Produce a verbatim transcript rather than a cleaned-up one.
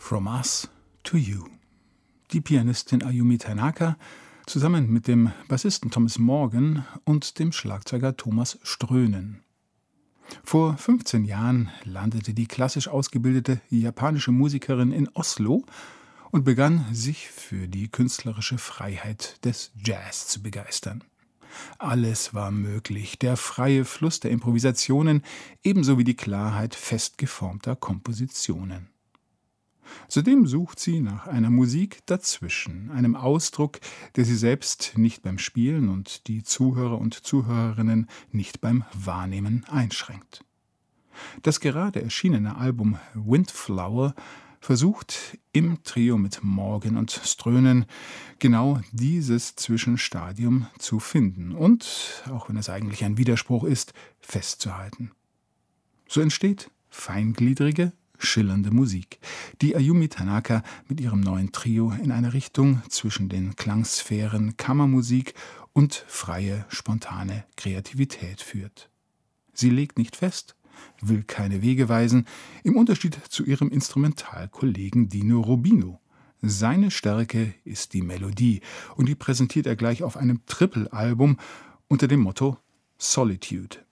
From Us to You. Die Pianistin Ayumi Tanaka zusammen mit dem Bassisten Thomas Morgan und dem Schlagzeuger Thomas Strönen. Vor fünfzehn Jahren landete die klassisch ausgebildete japanische Musikerin in Oslo und begann, sich für die künstlerische Freiheit des Jazz zu begeistern. Alles war möglich, der freie Fluss der Improvisationen ebenso wie die Klarheit fest geformter Kompositionen. Zudem sucht sie nach einer Musik dazwischen, einem Ausdruck, der sie selbst nicht beim Spielen und die Zuhörer und Zuhörerinnen nicht beim Wahrnehmen einschränkt. Das gerade erschienene Album Windflower versucht im Trio mit Morgan und Strönen genau dieses Zwischenstadium zu finden und, auch wenn es eigentlich ein Widerspruch ist, festzuhalten. So entsteht feingliedrige, schillernde Musik, die Ayumi Tanaka mit ihrem neuen Trio in eine Richtung zwischen den Klangsphären Kammermusik und freie, spontane Kreativität führt. Sie legt nicht fest, will keine Wege weisen, im Unterschied zu ihrem Instrumentalkollegen Dino Rubino. Seine Stärke ist die Melodie und die präsentiert er gleich auf einem Triple-Album unter dem Motto Solitude.